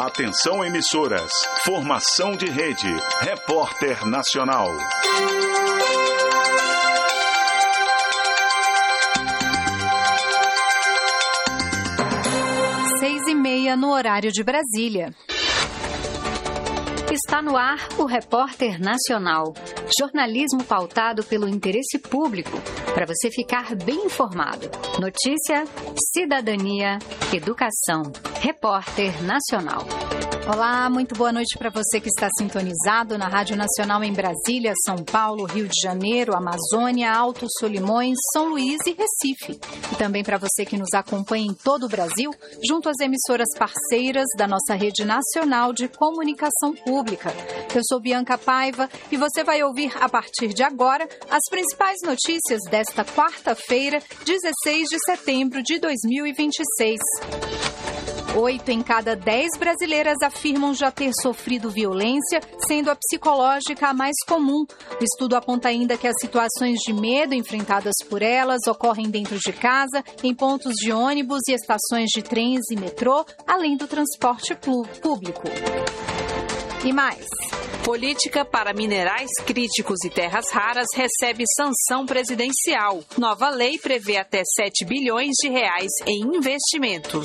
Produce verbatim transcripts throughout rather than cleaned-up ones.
Atenção emissoras, formação de rede, Repórter Nacional. Seis e meia no horário de Brasília. Está no ar o Repórter Nacional. Jornalismo pautado pelo interesse público, para você ficar bem informado. Notícia, cidadania, educação. Repórter Nacional. Olá, muito boa noite para você que está sintonizado na Rádio Nacional em Brasília, São Paulo, Rio de Janeiro, Amazônia, Alto Solimões, São Luís e Recife. E também para você que nos acompanha em todo o Brasil, junto às emissoras parceiras da nossa rede nacional de comunicação pública. Eu sou Bianca Paiva e você vai ouvir a partir de agora as principais notícias desta quarta-feira, dezesseis de setembro de dois mil e vinte e seis. Oito em cada dez brasileiras afirmam já ter sofrido violência, sendo a psicológica a mais comum. O estudo aponta ainda que as situações de medo enfrentadas por elas ocorrem dentro de casa, em pontos de ônibus e estações de trens e metrô, além do transporte público. E mais. Política para minerais críticos e terras raras recebe sanção presidencial. Nova lei prevê até sete bilhões de reais em investimentos.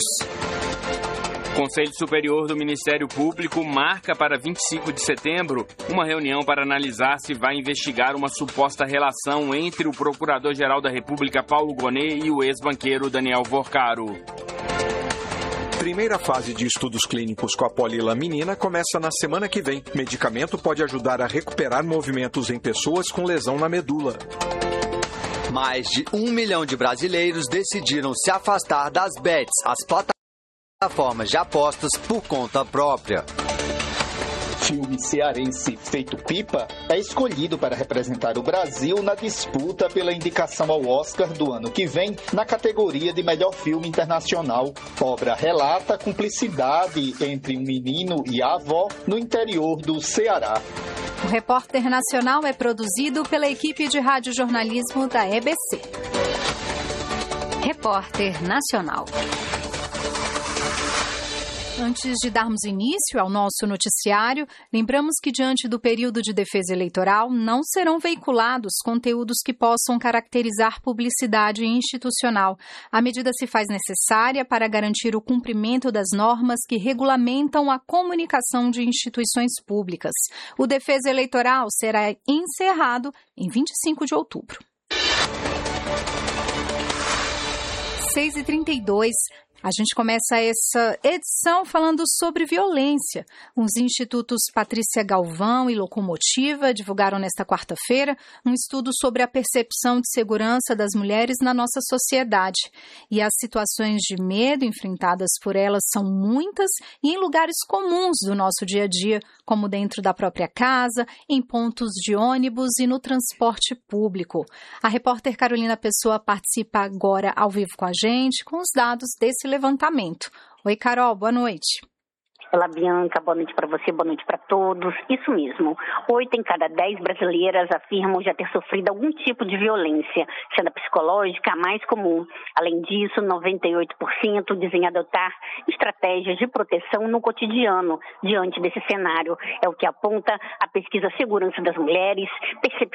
O Conselho Superior do Ministério Público marca para vinte e cinco de setembro uma reunião para analisar se vai investigar uma suposta relação entre o Procurador-Geral da República, Paulo Gonet, e o ex-banqueiro Daniel Vorcaro. Primeira fase de estudos clínicos com a polilaminina começa na semana que vem. O medicamento pode ajudar a recuperar movimentos em pessoas com lesão na medula. Mais de um milhão de brasileiros decidiram se afastar das bets, as plataformas de apostas, por conta própria. Filme cearense Feito Pipa é escolhido para representar o Brasil na disputa pela indicação ao Oscar do ano que vem na categoria de melhor filme internacional. Obra relata a cumplicidade entre um menino e a avó no interior do Ceará. O Repórter Nacional é produzido pela equipe de radiojornalismo da E B C. Repórter Nacional. Antes de darmos início ao nosso noticiário, lembramos que diante do período de defesa eleitoral não serão veiculados conteúdos que possam caracterizar publicidade institucional. A medida se faz necessária para garantir o cumprimento das normas que regulamentam a comunicação de instituições públicas. O defesa eleitoral será encerrado em vinte e cinco de outubro. seis e trinta e dois. A gente começa essa edição falando sobre violência. Os institutos Patrícia Galvão e Locomotiva divulgaram nesta quarta-feira um estudo sobre a percepção de segurança das mulheres na nossa sociedade. E as situações de medo enfrentadas por elas são muitas e em lugares comuns do nosso dia a dia, como dentro da própria casa, em pontos de ônibus e no transporte público. A repórter Carolina Pessoa participa agora ao vivo com a gente com os dados desse levantamento. Oi, Carol, boa noite. Olá, Bianca, boa noite para você, boa noite para todos. Isso mesmo, oito em cada dez brasileiras afirmam já ter sofrido algum tipo de violência, sendo a psicológica a mais comum. Além disso, noventa e oito por cento dizem adotar estratégias de proteção no cotidiano diante desse cenário. É o que aponta a pesquisa Segurança das Mulheres, Percepção